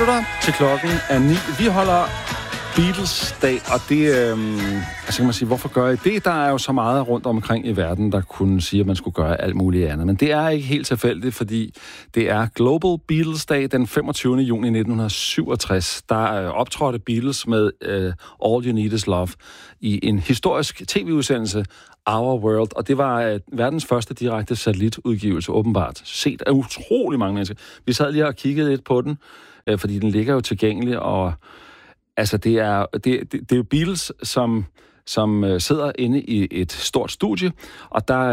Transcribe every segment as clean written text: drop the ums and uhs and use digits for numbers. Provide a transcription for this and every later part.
Til klokken er 9. Vi holder Beatles-dag, og det, kan man sige, hvorfor gør I det? Der er jo så meget rundt omkring i verden, der kunne sige, at man skulle gøre alt muligt andet. Men det er ikke helt tilfældigt, fordi det er Global Beatles-dag den 25. juni 1967. Der optrådte Beatles med All You Need Is Love i en historisk tv-udsendelse, Our World, og det var verdens første direkte satellitudgivelse, åbenbart. Set af utrolig mange mennesker. Vi sad lige og kiggede lidt på den, fordi den ligger jo tilgængelig, og altså det er jo Beatles, som sidder inde i et stort studie, og der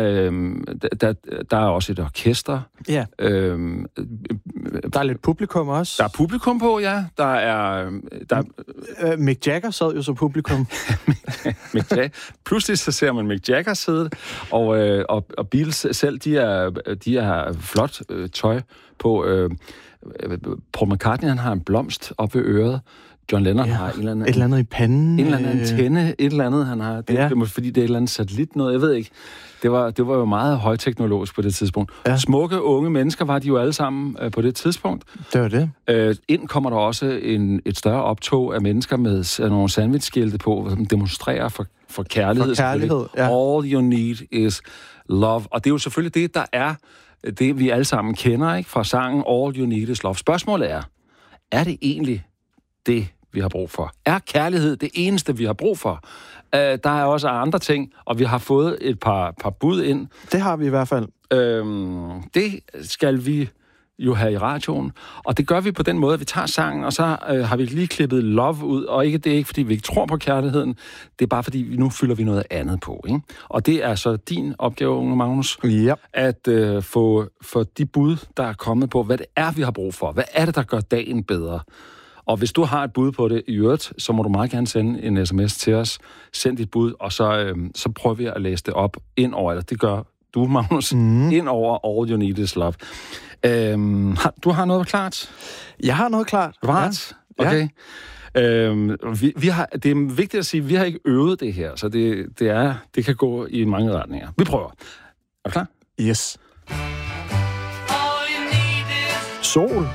er også et orkester. Ja. Der er lidt publikum også. Der er publikum på, ja. Der er Mick Jagger sad jo som publikum. Mick Jagger. Pludselig så ser man Mick Jagger sidde, og Beatles selv, de har flot tøj på. Paul McCartney, han har en blomst op ved øret. John Lennon har et eller andet i panden. En eller anden antenne, et eller andet, han har. Det er fordi, det er et eller andet satellit noget, jeg ved ikke. Det var jo meget højteknologisk på det tidspunkt. Ja. Smukke, unge mennesker var de jo alle sammen på det tidspunkt. Det var det. Ind kommer der også et større optog af mennesker med nogle sandwichskilte på, som demonstrerer for kærlighed. For kærlighed, ja. All you need is love. Og det er jo selvfølgelig det, der er det, vi alle sammen kender, ikke? Fra sangen All You Need Is Love. Spørgsmålet er det egentlig det, vi har brug for? Er kærlighed det eneste, vi har brug for? Der er også andre ting, og vi har fået et par bud ind. Det har vi i hvert fald. Det skal vi jo have i radioen, og det gør vi på den måde, at vi tager sangen, og så har vi lige klippet love ud, og det er ikke, fordi vi ikke tror på kærligheden, det er bare, fordi nu fylder vi noget andet på, ikke? Og det er så din opgave, unge Magnus, at få de bud, der er kommet på, hvad det er, vi har brug for. Hvad er det, der gør dagen bedre? Og hvis du har et bud på det i øvrigt, så må du meget gerne sende en sms til os. Send dit bud, og så prøver vi at læse det op ind over, eller det gør du, Magnus, ind over All You Need Is Love. Du har noget klart? Jeg har noget klart. Klart? Ja. Okay. Det er vigtigt at sige, at vi har ikke øvet det her, så det kan gå i mange retninger. Vi prøver. Er du klar? Yes. Sol.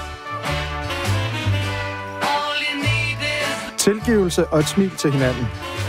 Tilgivelse og et smil til hinanden.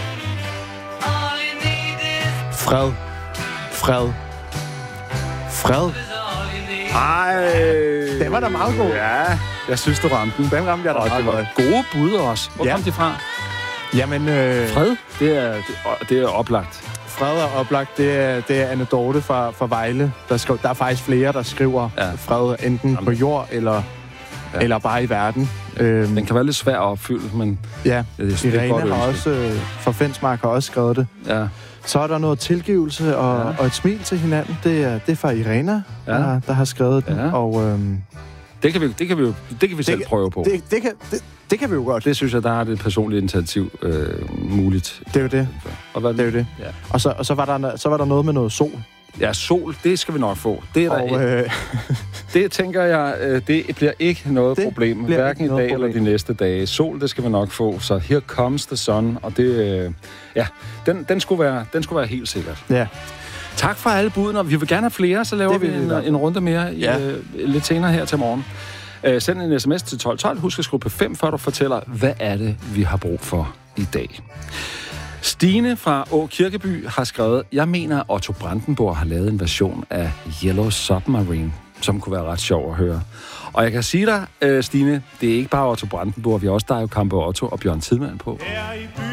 Fred. Fred. Fred. Ej. Den var da meget god. Ja, jeg synes, du ramte den. Den ramte jeg da meget godt. Gode bud også. Hvor kom de fra? Jamen, Fred, det er oplagt. Fred er oplagt. Det er anekdote fra Vejle. Der er faktisk flere, der skriver fred enten på jord eller bare i verden. Den kan være lidt svær at opfylde, men... Ja, Irene har også... For Fensmark har også skrevet det. Ja. Så er der noget tilgivelse og et smil til hinanden. Det er fra Irene, der har skrevet den. Og, det kan vi selv prøve på. Det kan vi jo godt. Det synes jeg, der er det personlige initiativ muligt. Det er jo det. Og hvad det er jo det. Ja. Og så var der noget med noget sol. Ja, sol, det skal vi nok få. Det er der det tænker jeg, det bliver ikke noget problem, hverken i dag eller de næste dage. Sol, det skal vi nok få, så here comes the sun, og det, den skulle være helt sikkert. Ja. Tak for alle budene, og vi vil gerne have flere, så laver vi en runde mere lidt senere her til morgen. Send en sms til 1212, husk at skrive på 5, før du fortæller, hvad er det, vi har brug for i dag. Stine fra Å Kirkeby har skrevet, jeg mener, Otto Brandenburg har lavet en version af Yellow Submarine, som kunne være ret sjov at høre. Og jeg kan sige dig, Stine, det er ikke bare Otto Brandenburg, vi har også Dario Campeotto og Bjørn Tidemand på.